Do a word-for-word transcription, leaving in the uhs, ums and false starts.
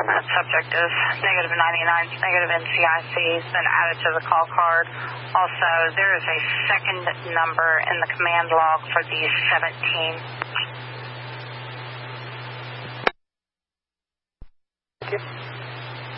That subject is negative ninety-nine, negative N C I C, has been added to the call card. Also, there is a second number in the command log for the seventeen. Thank you.